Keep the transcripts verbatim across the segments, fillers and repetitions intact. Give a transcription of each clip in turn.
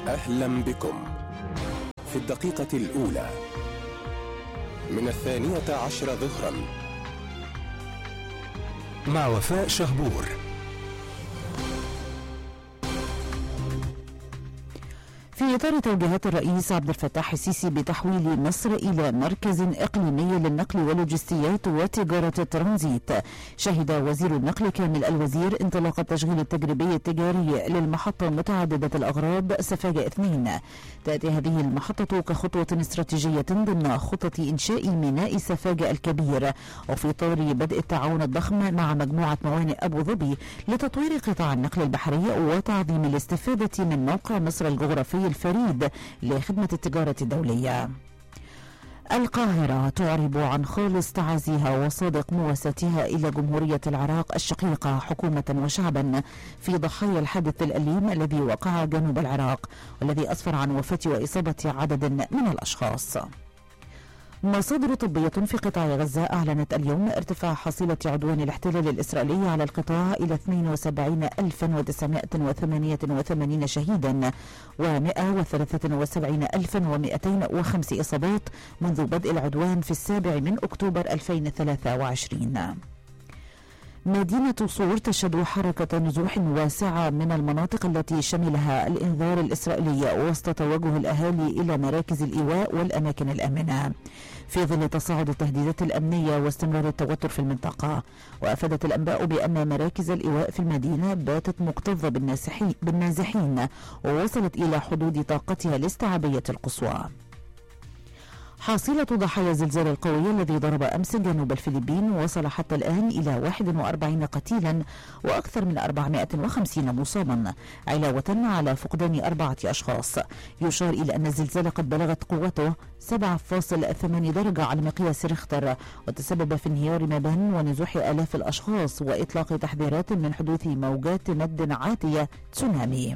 أهلا بكم في الدقيقة الأولى من الثانية عشر ظهرا مع وفاء شهبور. في إطار توجيهات الرئيس عبد الفتاح السيسي بتحويل مصر إلى مركز إقليمي للنقل واللوجستيات وتجارة الترانزيت، شهد وزير النقل كامل الوزير انطلاق التشغيل التجريبي التجاري للمحطة متعددة الأغراض سفاجة اثنين. تأتي هذه المحطة كخطوة استراتيجية ضمن خطط إنشاء ميناء سفاجة الكبير، وفي إطار بدء التعاون الضخم مع مجموعة موانئ أبو ظبي لتطوير قطاع النقل البحري وتعظيم الاستفادة من موقع مصر الجغرافي الفريد لخدمة التجارة الدولية. القاهرة تعرب عن خالص تعازيها وصادق مواساتها إلى جمهورية العراق الشقيقة حكومة وشعبا في ضحايا الحادث الأليم الذي وقع جنوب العراق والذي أسفر عن وفاة وإصابة عدد من الأشخاص. مصادر طبية في قطاع غزة أعلنت اليوم ارتفاع حصيلة عدوان الاحتلال الإسرائيلي على القطاع إلى اثنين وسبعين ألفا وتسعمائة وثمانية وثمانين شهيدا ومائة وثلاثة وسبعين ألفا ومائتين وخمس إصابات منذ بدء العدوان في السابع من أكتوبر ألفين وثلاثة وعشرين. مدينة صور تشهد حركة نزوح واسعة من المناطق التي شملها الإنذار الإسرائيلي وسط توجه الأهالي إلى مراكز الإيواء والأماكن الآمنة في ظل تصاعد التهديدات الأمنية واستمرار التوتر في المنطقة. وأفادت الأنباء بأن مراكز الإيواء في المدينة باتت مكتظة بالنازحين ووصلت إلى حدود طاقتها الاستيعابية القصوى. حاصلة ضحايا الزلزال القوي الذي ضرب أمس جنوب الفلبين وصل حتى الآن إلى واحد وأربعين قتيلا وأكثر من أربعمائة وخمسين مصابا، علاوة على فقدان أربعة أشخاص. يشار إلى أن الزلزال قد بلغت قوته سبعة فاصلة ثمانية درجة على مقياس ريختر، وتسبب في انهيار مبان ونزوح آلاف الأشخاص وإطلاق تحذيرات من حدوث موجات مد عاتية تسونامي.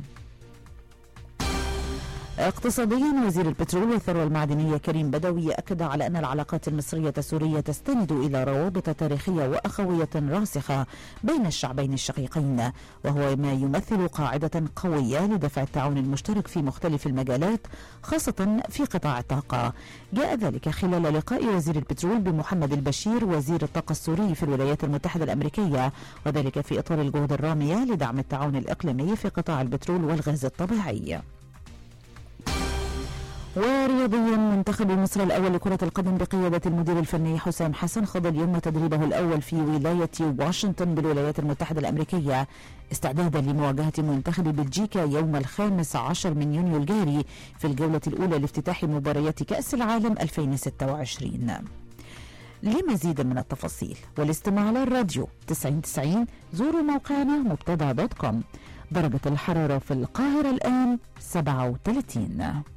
اقتصاديا، وزير البترول والثروة المعدنية كريم بدوي أكد على أن العلاقات المصرية السورية تستند إلى روابط تاريخية وأخوية راسخة بين الشعبين الشقيقين، وهو ما يمثل قاعدة قوية لدفع التعاون المشترك في مختلف المجالات خاصة في قطاع الطاقة. جاء ذلك خلال لقاء وزير البترول بمحمد البشير وزير الطاقة السوري في الولايات المتحدة الأمريكية، وذلك في إطار الجهود الرامية لدعم التعاون الإقليمي في قطاع البترول والغاز الطبيعي. ورياضيا، منتخب مصر الأول لكرة القدم بقيادة المدير الفني حسام حسن خاض اليوم تدريبه الأول في ولاية واشنطن بالولايات المتحدة الأمريكية استعدادا لمواجهة منتخب بلجيكا يوم الخامس عشر من يونيو الجاري في الجولة الأولى لافتتاح مباريات كأس العالم ألفين وستة وعشرين. لمزيد من التفاصيل والاستماع على الراديو تسعين تسعين زوروا موقعنا مبتدأ دوت كوم. درجة الحرارة في القاهرة الآن سبعة وثلاثين.